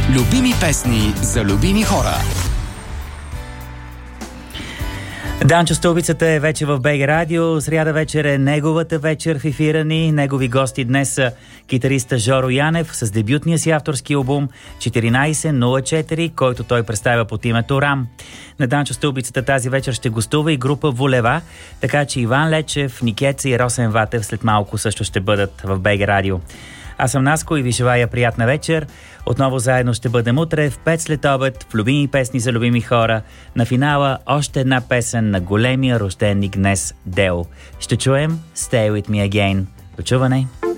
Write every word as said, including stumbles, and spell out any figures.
Любими песни за любими хора. Данчо Стълбицата е вече в БГ Радио. Сряда вечер е неговата вечер в ефира ни. Негови гости днес са китариста Жоро Янев с дебютния си авторски албум четиринайсет нула четири, който той представя под името Рам. На Данчо Стълбицата тази вечер ще гостува и група Волева, така че Иван Лечев, Никеца и Росен Ватев след малко също ще бъдат в БГ Радио. Аз съм Наско и ви желая приятна вечер. Отново заедно ще бъдем утре в пет след обед в любими песни за любими хора. На финала още една песен на големия рожденник днес Део. Ще чуем Stay With Me Again. До чуване!